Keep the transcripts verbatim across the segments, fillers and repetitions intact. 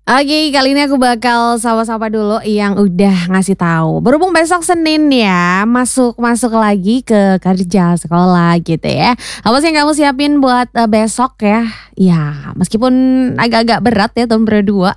Oke, kali ini aku bakal sapa-sapa dulu yang udah ngasih tahu. Berhubung besok Senin ya, masuk-masuk lagi ke kerja sekolah gitu ya. Apa sih yang kamu siapin buat uh, besok ya? Ya, meskipun agak-agak berat ya tahun berdua.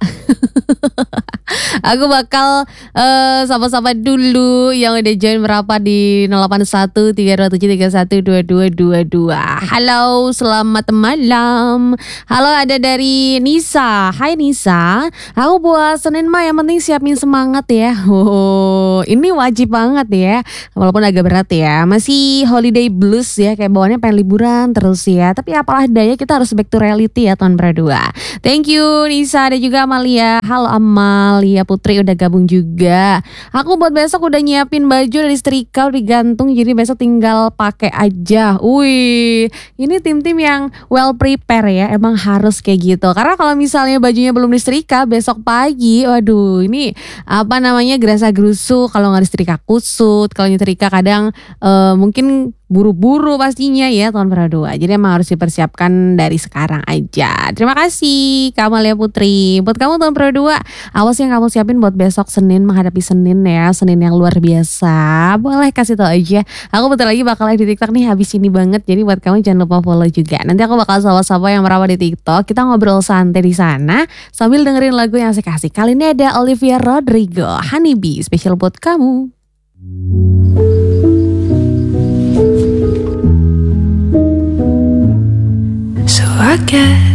Aku bakal uh, sapa-sapa dulu yang udah join merapat di nol delapan satu tiga dua tujuh tiga satu dua dua dua dua. Halo, selamat malam. Halo, ada dari Nisa. Hai Nisa. Aku buat Senin mah yang penting siapin semangat ya. Oh, ini wajib banget ya. Walaupun agak berat ya. Masih holiday blues ya, kayak bawaannya pengen liburan terus ya. Tapi apalah daya, kita harus back to reality ya tahun berdua. Thank you Nisa, ada juga Amalia. Halo Amalia Putri udah gabung juga. Aku buat besok udah nyiapin baju dari setrika udah digantung, jadi besok tinggal pakai aja. Wih, ini tim-tim yang well prepare ya. Emang harus kayak gitu. Karena kalau misalnya bajunya belum disetrika besok pagi, waduh, ini apa namanya gerasa gerusu. Kalau nggak disetrika kusut. Kalau nyetrika kadang uh, mungkin buru-buru pastinya ya tahun berdua. Jadi emang harus dipersiapkan dari sekarang aja. Terima kasih Kak Amalia Putri. Buat kamu tahun berdua, awas yang kamu siapin buat besok Senin, menghadapi Senin ya, Senin yang luar biasa. Boleh kasih tau aja. Aku bentar lagi bakal live di TikTok nih, habis ini banget. Jadi buat kamu jangan lupa follow juga. Nanti aku bakal sapa-sapa yang merawat di TikTok. Kita ngobrol santai di sana sambil dengerin lagu yang asik-asik. Kali ini ada Olivia Rodrigo, Honeybee, spesial buat kamu. So I guess